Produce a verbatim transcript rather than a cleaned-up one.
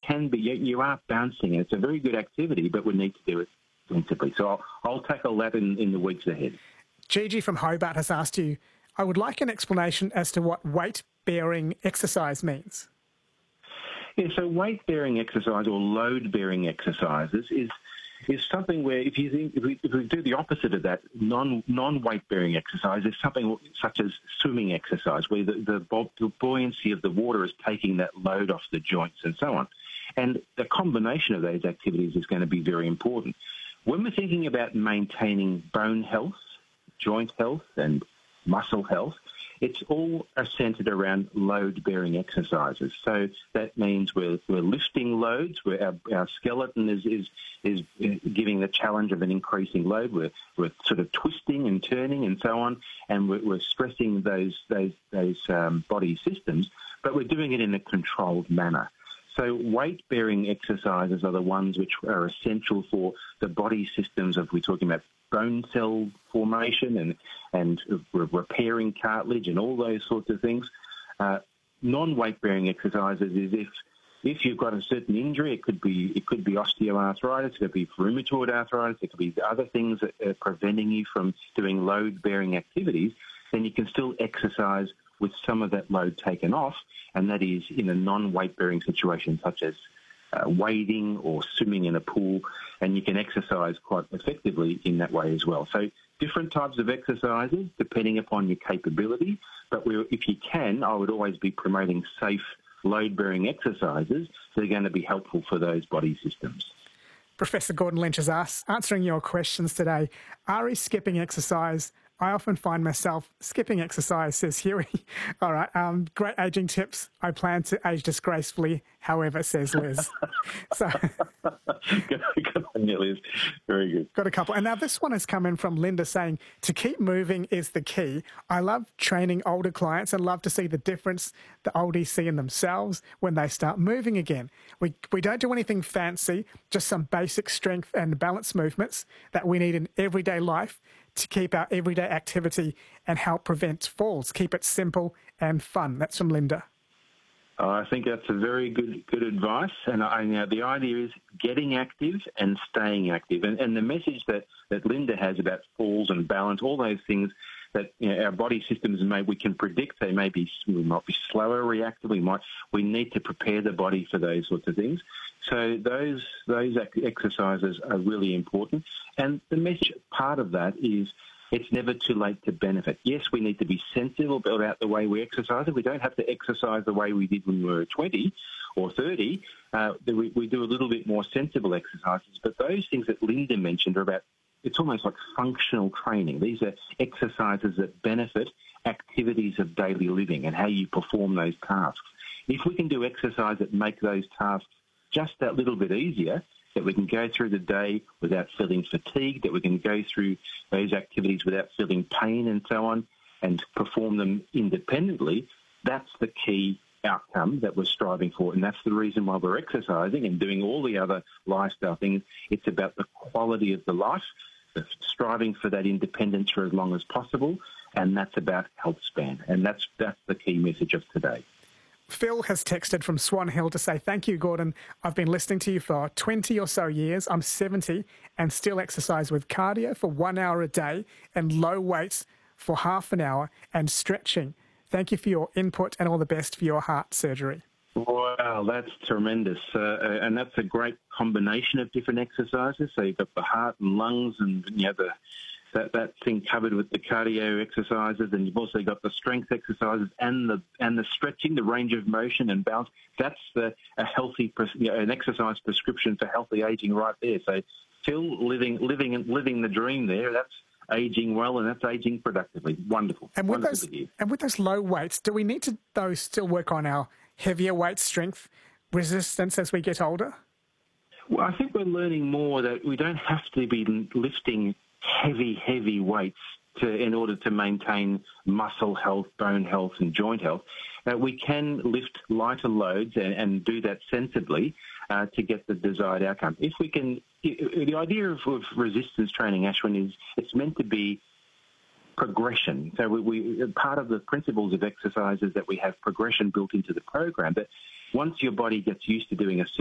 can be, you, you are bouncing. It's a very good activity, but we need to do it sensibly. So I'll, I'll tackle that in, in the weeks ahead. Gigi from Hobart has asked you, I would like an explanation as to what weight-bearing exercise means. Yeah, so weight-bearing exercise or load-bearing exercises is is something where if you think, if we, if we do the opposite of that, non, non-weight-bearing exercise is something such as swimming exercise, where the, the, the buoyancy of the water is taking that load off the joints and so on. And the combination of those activities is going to be very important. When we're thinking about maintaining bone health, joint health and muscle health, it's all centred around load-bearing exercises. So that means we're, we're lifting loads, where our, our skeleton is, is is giving the challenge of an increasing load. We're, we're sort of twisting and turning and so on, and we're, we're stressing those, those, those um, body systems, but we're doing it in a controlled manner. So weight-bearing exercises are the ones which are essential for the body systems of, we're talking about bone cell formation and, and repairing cartilage and all those sorts of things. Uh, non-weight-bearing exercises is if if you've got a certain injury, it could be it could be osteoarthritis, it could be rheumatoid arthritis, it could be other things that are preventing you from doing load-bearing activities, then you can still exercise with some of that load taken off, and that is in a non-weight-bearing situation such as uh, wading or swimming in a pool, and you can exercise quite effectively in that way as well. So different types of exercises depending upon your capability, but we, if you can, I would always be promoting safe load-bearing exercises that are going to be helpful for those body systems. Professor Gordon Lynch is asked, answering your questions today. Ari, skipping exercise. I often find myself skipping exercise, says Huey. All right, um, great ageing tips. I plan to age disgracefully, however, says Liz. So, good, good on you, Liz. Very good. Got a couple. And now this one has come in from Linda saying, to keep moving is the key. I love training older clients and love to see the difference the oldies see in themselves when they start moving again. We, we don't do anything fancy, just some basic strength and balance movements that we need in everyday life to keep our everyday activity and help prevent falls. Keep it simple and fun. That's from Linda. Oh, I think that's a very good good advice. And I, you know, the idea is getting active and staying active. And, and the message that, that Linda has about falls and balance, all those things that, you know, our body systems may, we can predict they may be, we might be slower reactive. We might, we need to prepare the body for those sorts of things. So those those exercises are really important. And the message part of that is it's never too late to benefit. Yes, we need to be sensible about the way we exercise. We don't have to exercise the way we did when we were twenty or thirty. Uh, we, we do a little bit more sensible exercises. But those things that Linda mentioned are about, it's almost like functional training. These are exercises that benefit activities of daily living and how you perform those tasks. If we can do exercise that make those tasks just that little bit easier, that we can go through the day without feeling fatigued, that we can go through those activities without feeling pain and so on, and perform them independently, that's the key outcome that we're striving for. And that's the reason why we're exercising and doing all the other lifestyle things. It's about the quality of the life, the striving for that independence for as long as possible, and that's about health span. And that's that's the key message of today. Phil has texted from Swan Hill to say, thank you, Gordon. I've been listening to you for twenty or so years. I'm seventy and still exercise with cardio for one hour a day and low weights for half an hour and stretching. Thank you for your input and all the best for your heart surgery. Wow, that's tremendous. Uh, and that's a great combination of different exercises. So you've got the heart and lungs and, you know, the That, that thing covered with the cardio exercises, and you've also got the strength exercises and the and the stretching, the range of motion and balance. That's the, a healthy, you know, an exercise prescription for healthy aging right there. So, Phil, living living living the dream there. That's aging well, and that's aging productively. Wonderful. And with Wonderful those and with those low weights, do we need to though still work on our heavier weight strength resistance as we get older? Well, I think we're learning more that we don't have to be lifting heavy, heavy weights to, in order to maintain muscle health, bone health and joint health. Uh, we can lift lighter loads and, and do that sensibly uh, to get the desired outcome. If we can, the idea of, of resistance training, Ashwin, is it's meant to be progression. So we, we part of the principles of exercise is that we have progression built into the program, that once your body gets used to doing a